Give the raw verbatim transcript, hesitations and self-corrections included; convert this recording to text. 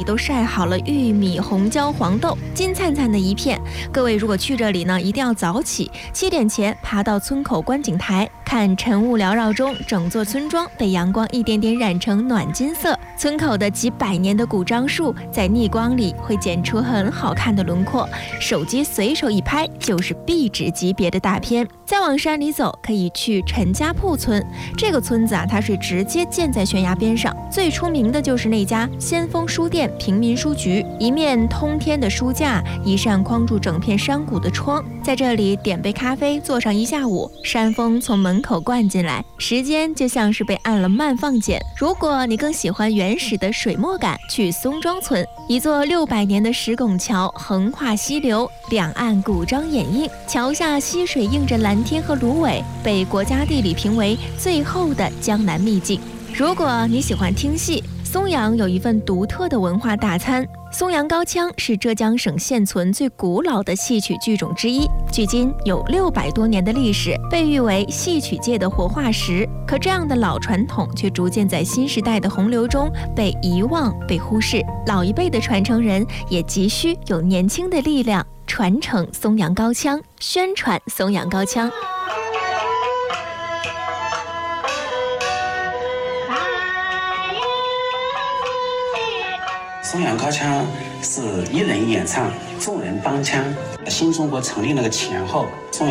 里都晒好了玉米、红椒、黄豆，金灿灿的一片。各位如果去这里呢，一定要早起，七点前爬到村口观景台，看晨雾缭绕中，整座村庄被阳光一点点染成暖金色。村口的几百年的古樟树在逆光里会剪出很好看的轮廓，手机随手一拍就是壁纸级别的大片。再往山里走，可以去陈家铺村。这个村子啊，它是直接建在悬崖边上，最出名的就是那家先锋书店平民书局，一面通天的书架，一扇框住整片山谷的窗，在这里点杯咖啡，坐上一下午，山风从门口灌进来，时间就像是被按了慢放键。如果你更喜欢原始的水墨感，去松庄村，一座六百年的石拱桥横跨溪流，两岸古章掩映，桥下溪水映着蓝天和芦苇，被国家地理评为最后的江南秘境。如果你喜欢听戏，松阳有一份独特的文化大餐。松阳高腔是浙江省现存最古老的戏曲剧种之一，距今有六百多年的历史，被誉为戏曲界的活化石。可这样的老传统却逐渐在新时代的洪流中被遗忘、被忽视。老一辈的传承人也急需有年轻的力量传承松阳高腔，宣传松阳高腔。 松阳高腔是一人演唱，众人帮腔。新中国成立那个前后，松阳